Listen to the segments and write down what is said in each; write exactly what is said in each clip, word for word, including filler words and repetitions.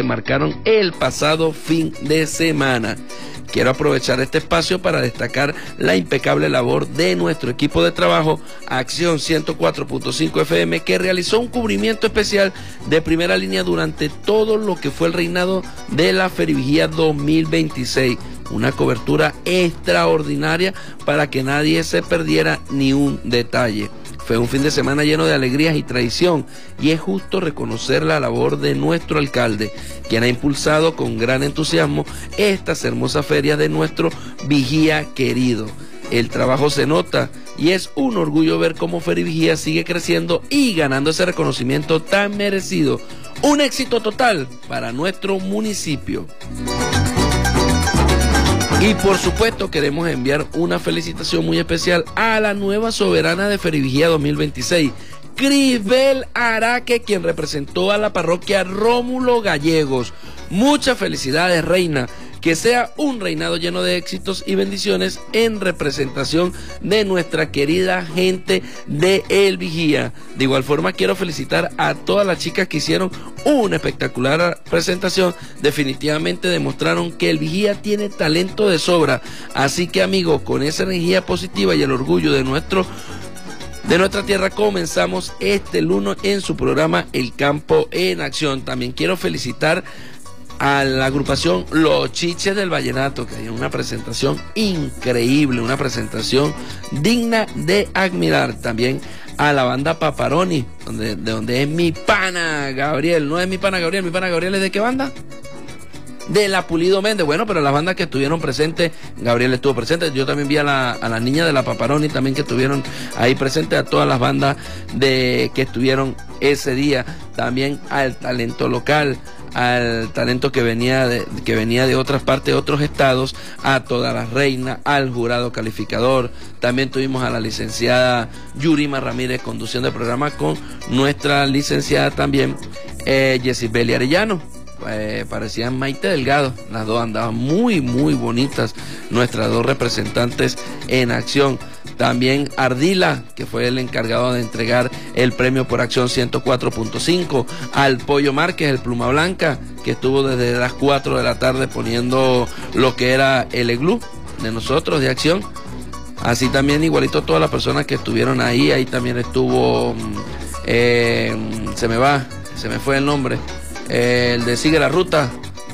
marcaron el pasado fin de semana. Quiero aprovechar este espacio para destacar la impecable labor de nuestro equipo de trabajo Acción ciento cuatro punto cinco F M, que realizó un cubrimiento especial de primera línea durante todo lo que fue el reinado de la Ferivigía dos mil veintiséis. Una cobertura extraordinaria para que nadie se perdiera ni un detalle. Fue un fin de semana lleno de alegrías y tradición, y es justo reconocer la labor de nuestro alcalde, quien ha impulsado con gran entusiasmo estas hermosas ferias de nuestro Vigía querido. El trabajo se nota y es un orgullo ver cómo Ferivigía sigue creciendo y ganando ese reconocimiento tan merecido. Un éxito total para nuestro municipio. Y por supuesto queremos enviar una felicitación muy especial a la nueva soberana de Ferivigía dos mil veintiséis, Crisbel Araque, quien representó a la parroquia Rómulo Gallegos. Muchas felicidades, reina. Que sea un reinado lleno de éxitos y bendiciones en representación de nuestra querida gente de El Vigía. De igual forma quiero felicitar a todas las chicas que hicieron una espectacular presentación. Definitivamente demostraron que El Vigía tiene talento de sobra. Así que, amigos, con esa energía positiva y el orgullo de nuestro de nuestra tierra, comenzamos este lunes en su programa El Campo en Acción. También quiero felicitar a la agrupación Los Chiches del Vallenato, que hay una presentación increíble, una presentación digna de admirar. También a la banda Paparoni, donde, de donde es mi pana Gabriel. No es mi pana Gabriel, mi pana Gabriel es ¿de qué banda? De la Pulido Méndez. Bueno, pero las bandas que estuvieron presentes, Gabriel estuvo presente, yo también vi a la, a la niña de la Paparoni también que estuvieron ahí presentes, a todas las bandas de que estuvieron ese día, también al talento local, al talento que venía de, que venía de otras partes, de otros estados, a todas las reinas, al jurado calificador. También tuvimos a la licenciada Yurima Ramírez conduciendo el programa con nuestra licenciada también eh, Yesibeli Arellano. Eh, parecían Maite Delgado, las dos andaban muy muy bonitas, nuestras dos representantes en acción. También Ardila, que fue el encargado de entregar el premio por Acción ciento cuatro punto cinco, al Pollo Márquez, el Pluma Blanca, que estuvo desde las cuatro de la tarde poniendo lo que era el iglú de nosotros de Acción. Así también igualito todas las personas que estuvieron ahí, ahí también estuvo eh, se me va, se me fue el nombre, el de Sigue la Ruta,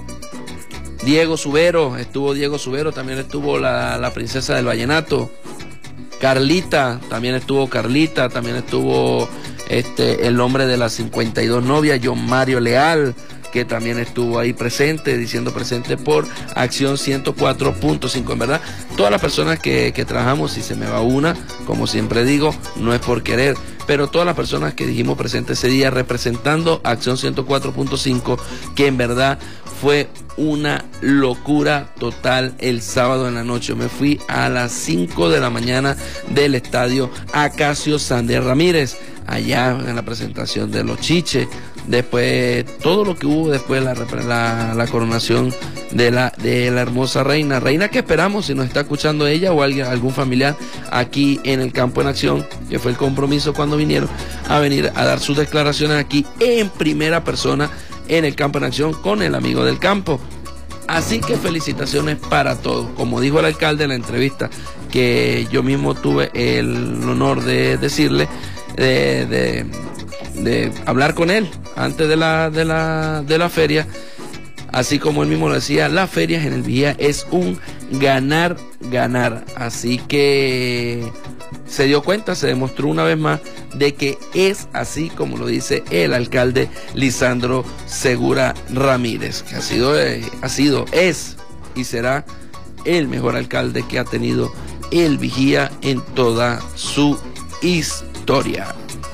Diego Subero, estuvo Diego Subero, también estuvo la, la princesa del Vallenato, Carlita, también estuvo Carlita, también estuvo este el hombre de las cincuenta y dos novias, John Mario Leal, que también estuvo ahí presente, diciendo presente por Acción ciento cuatro punto cinco. En verdad, todas las personas que, que trabajamos, si se me va una, como siempre digo, no es por querer, pero todas las personas que dijimos presente ese día representando Acción ciento cuatro punto cinco, que en verdad fue una locura total el sábado en la noche. Me fui a las cinco de la mañana del estadio Acacio Sander Ramírez, allá en la presentación de Los Chiches, después todo lo que hubo después la, la, la coronación de la, de la hermosa reina, reina que esperamos, si nos está escuchando ella o alguien, algún familiar aquí en el Campo en Acción, que fue el compromiso cuando vinieron a venir a dar sus declaraciones aquí en primera persona en el Campo en Acción con el amigo del campo. Así que felicitaciones para todos. Como dijo el alcalde en la entrevista que yo mismo tuve el honor de decirle, de, de, de hablar con él antes de la, de la, de la feria, así como él mismo lo decía, las ferias en el Vigía es un ganar, ganar. Así que se dio cuenta, se demostró una vez más de que es así como lo dice el alcalde Lisandro Segura Ramírez, que ha sido, eh, ha sido, es y será el mejor alcalde que ha tenido el Vigía en toda su historia.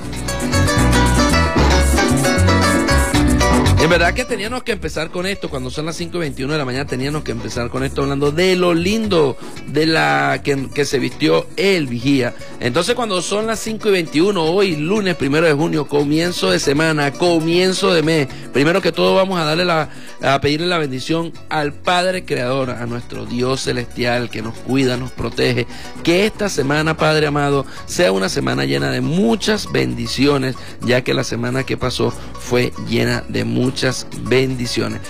En verdad que teníamos que empezar con esto, cuando son las cinco y veintiuno de la mañana teníamos que empezar con esto hablando de lo lindo de la que, que se vistió el Vigía. Entonces cuando son las cinco y veintiuno, hoy lunes primero de junio, comienzo de semana, comienzo de mes, primero que todo vamos a darle la, a pedirle la bendición al Padre Creador, a nuestro Dios celestial que nos cuida, nos protege, que esta semana, Padre amado, sea una semana llena de muchas bendiciones, ya que la semana que pasó fue llena de muchas Muchas bendiciones.